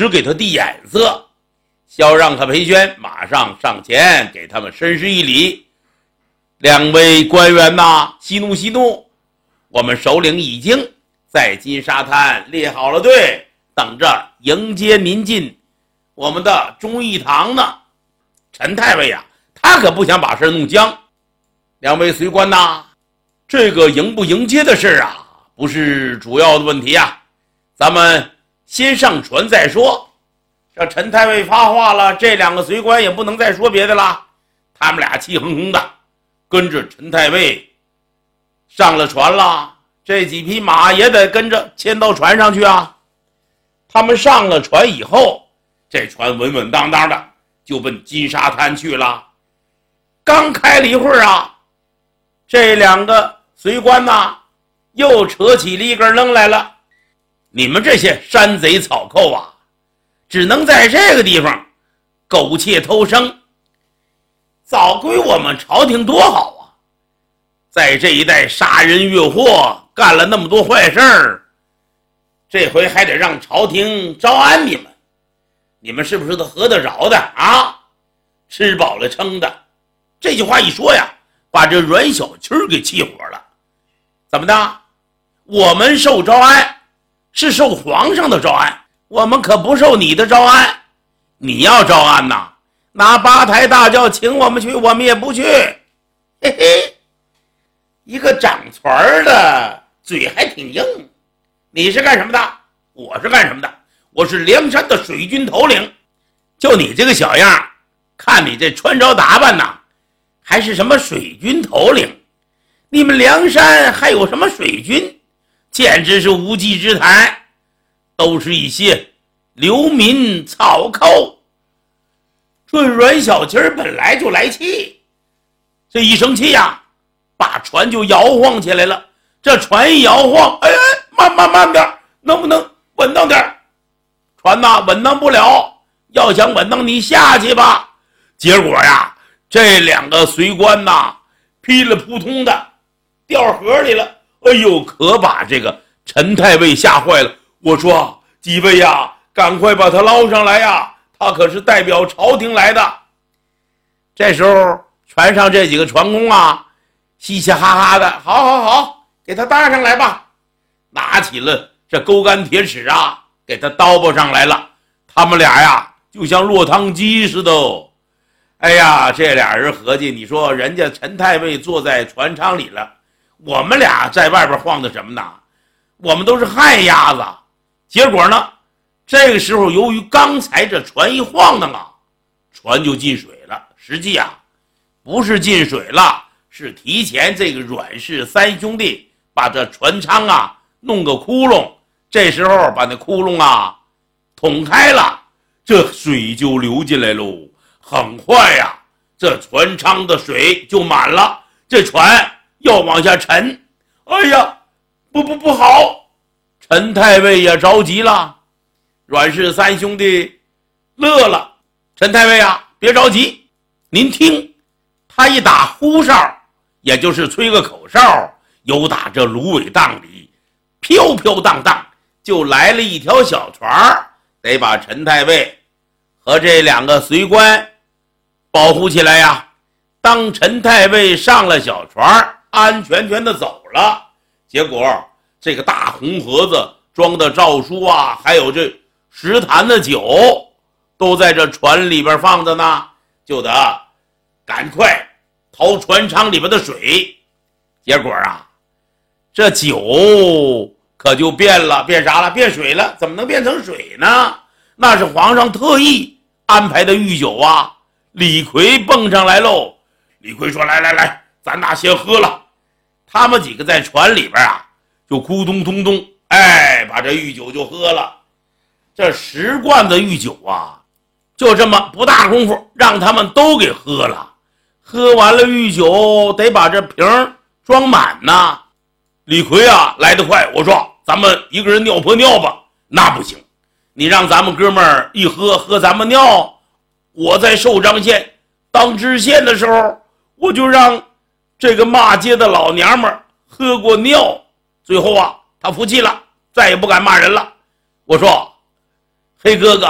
只给他递眼色。萧让和裴宣马上上前给他们深施一礼：“两位官员呐，息怒息怒，我们首领已经在金沙滩列好了队，等着迎接您进我们的忠义堂呢。”陈太尉呀，他可不想把事弄僵。两位随官呐，这个迎不迎接的事啊，不是主要的问题啊，咱们先上船再说。这陈太尉发话了，这两个随官也不能再说别的了，他们俩气哼哼的跟着陈太尉上了船了，这几匹马也得跟着牵到船上去啊。他们上了船以后，这船稳稳当当的就奔金沙滩去了。刚开了一会儿啊，这两个随官呐又扯起了一根楞来了：“你们这些山贼草寇啊，只能在这个地方苟且偷生，早归我们朝廷多好啊，在这一带杀人越货，干了那么多坏事儿，这回还得让朝廷招安你们，你们是不是都合得着的啊？吃饱了撑的。”这句话一说呀，把这阮小七给气火了。怎么的？我们受招安是受皇上的招安，我们可不受你的招安。你要招安呐，拿八抬大轿请我们去，我们也不去。嘿嘿，一个长船的嘴还挺硬。你是干什么的？我是干什么的？我是梁山的水军头领。就你这个小样，看你这穿着打扮呐，还是什么水军头领？你们梁山还有什么水军？简直是无稽之谈，都是一些流民草寇。这阮小七本来就来气，这一生气呀，把船就摇晃起来了。这船一摇晃，哎，慢点，能不能稳当点？船呐，稳当不了，要想稳当，你下去吧。结果呀，这两个随官呐，噼里扑通的掉河里了。哎呦，可把这个陈太尉吓坏了。我说：“几位呀，赶快把他捞上来呀，他可是代表朝廷来的。”这时候船上这几个船工啊，嘻嘻哈哈的：“好，给他搭上来吧。”拿起了这钩竿铁尺啊，给他叨包上来了。他们俩呀，就像落汤鸡似的。哎呀，这俩人合计，你说人家陈太尉坐在船舱里了，我们俩在外边晃的什么呢？我们都是旱鸭子。结果呢，这个时候由于刚才这船一晃荡啊，船就进水了。实际啊，不是进水了，是提前这个阮氏三兄弟把这船舱啊弄个窟窿，这时候把那窟窿啊捅开了，这水就流进来喽。很快呀，这船舱的水就满了，这船要往下沉。哎呀，不好！陈太尉也着急了。阮氏三兄弟乐了：“陈太尉啊，别着急，您听。”他一打呼哨，也就是吹个口哨，由打这芦苇荡里飘飘荡荡就来了一条小船，得把陈太尉和这两个随官保护起来呀。当陈太尉上了小船，安全的走了，结果这个大红盒子装的诏书啊，还有这10坛的酒都在这船里边放着呢，就得赶快掏船舱里边的水。结果啊，这酒可就变了，变啥了？变水了。怎么能变成水呢？那是皇上特意安排的御酒啊。李逵蹦上来喽。李逵说：“来，咱俩先喝了。”他们几个在船里边啊，就咕咚咚咚，把这御酒就喝了。这10罐的御酒啊，就这么不大功夫让他们都给喝了。喝完了御酒，得把这瓶装满呐。李逵啊，来得快。我说：“咱们一个人尿泼尿吧。”那不行，你让咱们哥们儿一喝咱们尿。我在寿张县当知县的时候，我就让这个骂街的老娘们喝过尿，最后啊，他服气了，再也不敢骂人了。我说：“黑哥哥，